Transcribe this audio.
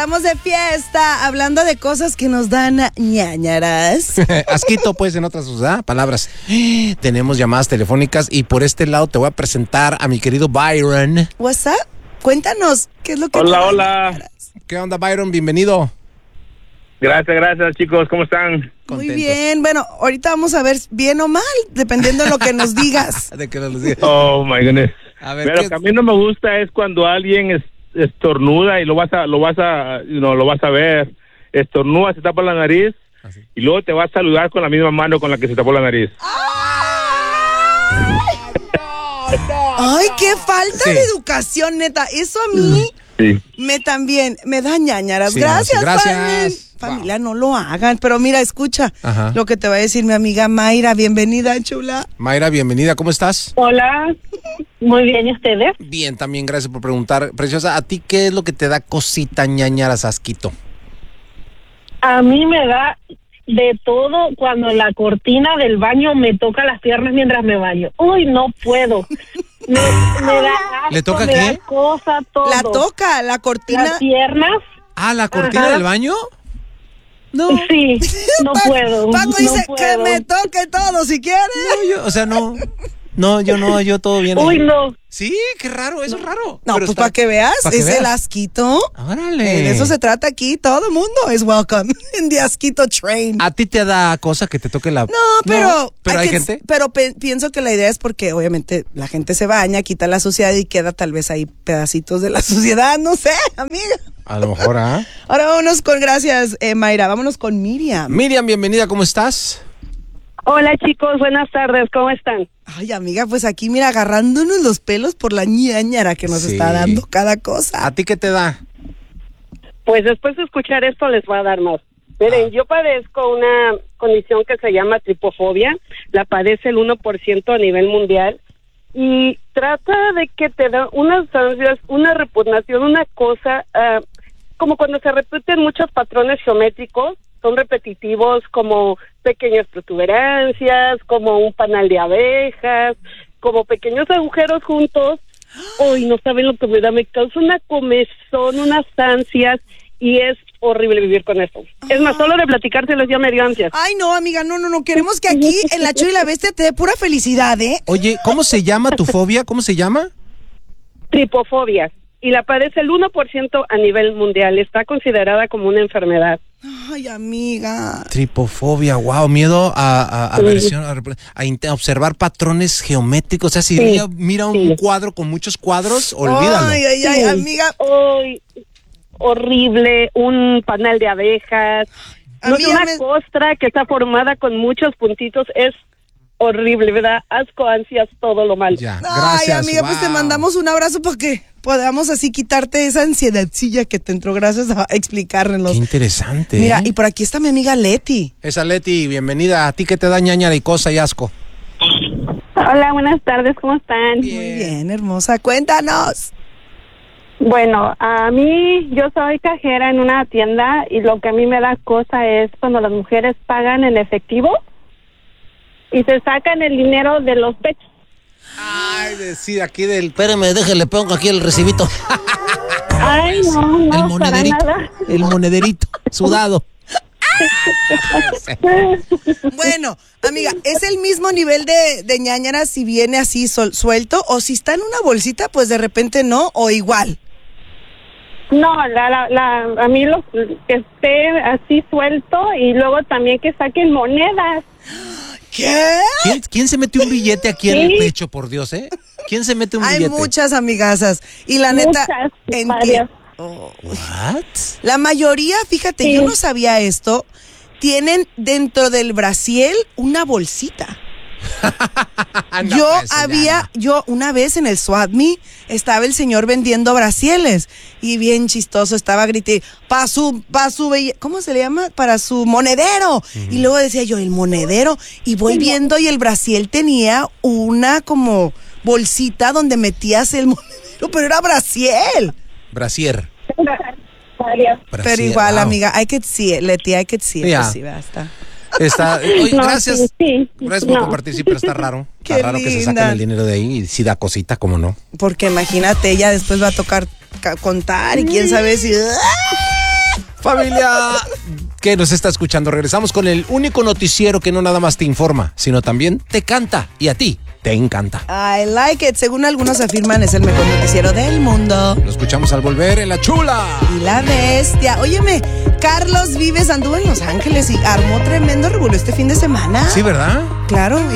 Estamos de fiesta, hablando de cosas que nos dan ñañaras. Asquito, pues, en otras palabras. Tenemos llamadas telefónicas y por este lado te voy a presentar a mi querido Byron. What's up? Cuéntanos, ¿qué es lo que Hola. ¿Qué onda, Byron? Bienvenido. Gracias, chicos. ¿Cómo están? Muy Contentos. bien, bueno, ahorita vamos a ver bien o mal, dependiendo de lo que nos digas. De que nos lo diga. Oh, my goodness. A ver, Pero ¿qué? que a mí no me gusta es cuando alguien estornuda y lo vas a ver. Estornuda, se tapa la nariz Así. y luego te va a saludar con la misma mano con la que se tapó la nariz. Ay, qué falta Sí. de educación, neta. Eso a mí Sí. me da ñañaras. Sí, Gracias, gracias. Byron. Familia, no lo hagan. Pero mira, escucha Ajá. lo que te va a decir mi amiga Mayra. Bienvenida, chula. Mayra, bienvenida. ¿Cómo estás? Hola, muy bien, ¿y ustedes? Bien, también, gracias por preguntar. Preciosa, ¿a ti qué es lo que te da cosita ñañaras, asquito? A mí me da de todo cuando la cortina del baño me toca las piernas mientras me baño. Uy, no puedo. Me da asco, ¿Le toca me qué? da cosa, todo. La toca, la cortina. Las piernas, Ah, ¿la cortina Ajá. del baño? No. sí, no puedo. Paco no dice puedo. que me toque todo si quiere. Yo todo bien. Uy, no. Sí, qué raro, eso es raro. No, Pero pues está- para que veas, pa' que es veas. el asquito. Órale. De eso se trata aquí, todo el mundo es welcome in the asquito train. ¿A ti te da cosa que te toque la... No, pero hay gente... Pero pienso que la idea es porque obviamente la gente se baña, quita la suciedad y queda tal vez ahí pedacitos de la suciedad, no sé, amiga. A lo mejor, ¿ah? Ahora vámonos gracias, Mayra, vámonos con Miriam. Miriam, bienvenida, ¿cómo estás? Hola, chicos, buenas tardes, ¿cómo están? Ay, amiga, pues aquí mira, agarrándonos los pelos por la ñañara que nos Sí. está dando cada cosa. ¿A ti qué te da? Pues después de escuchar esto les va a dar más. Miren, yo padezco una condición que se llama tripofobia, la padece el 1% a nivel mundial y trata de que te da unas ansias, una repugnación, una cosa, como cuando se repiten muchos patrones geométricos, son repetitivos como pequeñas protuberancias, como un panal de abejas, como pequeños agujeros juntos. Uy, no saben lo que me causa una comezón, unas ansias, y es horrible vivir con esto. Es más, solo de platicárselos ya me dio ansias. Ay, no, amiga, no, queremos que aquí en La Chu y la Bestia te dé pura felicidad, ¿eh? Oye, ¿cómo se llama tu fobia? ¿Cómo se llama? Tripofobia. Y la padece el 1% a nivel mundial. Está considerada como una enfermedad. Ay, amiga. Tripofobia, wow, miedo a observar patrones geométricos. O sea, si Sí. mira un Sí. cuadro con muchos cuadros, olvídalo. Ay, Sí. amiga. Uy, horrible, un panal de abejas. No, Amiga, una costra que está formada con muchos puntitos es horrible, ¿verdad? Asco, ansias, todo lo mal. Ya, Ay, gracias. amiga, pues te wow. mandamos un abrazo para que podamos así quitarte esa ansiedadcilla que te entró gracias a explicárnoslo. Qué interesante. Mira, y por aquí está mi amiga Leti. Esa Leti, bienvenida. ¿A ti qué te da ñañara y cosa y asco? Hola, buenas tardes, ¿cómo están? Muy bien, hermosa. Cuéntanos. Bueno, a mí, yo soy cajera en una tienda y lo que a mí me da cosa es cuando las mujeres pagan en efectivo y se sacan el dinero de los pechos. Ay, sí, aquí del... Espérame, déjale, pongo aquí el recibito. Ay, no, el no, para monederito. nada. El monederito, sudado. Bueno, amiga, ¿es el mismo nivel de ñañara si viene así suelto? O si está en una bolsita, pues de repente no, o igual. No, a mí lo que esté así suelto y luego también que saquen monedas. ¿Qué? ¿Quién se mete un billete aquí en el Sí. pecho, por Dios, eh? ¿Quién se mete un Hay billete? muchas amigasas. Y la neta, Muchas, varias. ¿What? la mayoría, fíjate, Sí. yo no sabía esto, tienen dentro del brasiel una bolsita. No, Yo eso ya yo una vez en el Swap Me estaba el señor vendiendo brasieles y bien chistoso estaba gritando ¿cómo se le llama? Para su monedero. Y luego decía yo, el monedero, y voy viendo y el brasiel tenía una como bolsita donde metías el monedero, pero era brasiel. no. Brasier. Varias. Pero igual, wow. amiga, I could see it, Leti, I could see it. Ya. Pues sí, basta. Oye, No, gracias. sí, Gracias por no. compartir, sí, pero está raro. Qué Está raro que se linda. saquen el dinero de ahí y sí da cosita, como no. Porque imagínate, ella después va a tocar contar y quién sabe si... Familia que nos está escuchando, regresamos con el único noticiero que no nada más te informa, sino también te canta y a ti te encanta. I like it. Según algunos afirman, es el mejor noticiero del mundo. Lo escuchamos al volver en La Chula y la Bestia. Óyeme, Carlos Vives anduvo en Los Ángeles y armó tremendo revuelo este fin de semana. Sí, ¿verdad? Claro.